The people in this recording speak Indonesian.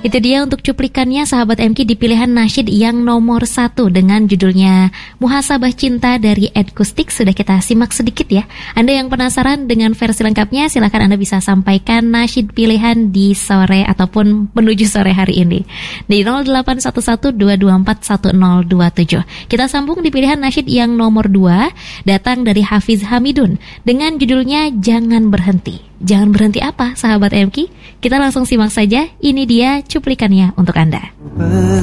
Itu dia untuk cuplikannya sahabat MK di pilihan nasyid yang nomor 1 dengan judulnya Muhasabah Cinta dari Ed Kustik. Sudah kita simak sedikit ya. Anda yang penasaran dengan versi lengkapnya, silakan Anda bisa sampaikan nasyid pilihan di sore ataupun menuju sore hari ini di 0811-224-1027. Kita sambung di pilihan nasyid yang nomor 2, datang dari Hafiz Hamidun dengan judulnya Jangan Berhenti. Jangan berhenti apa, sahabat MK? Kita langsung simak saja. Ini dia cuplikannya untuk Anda.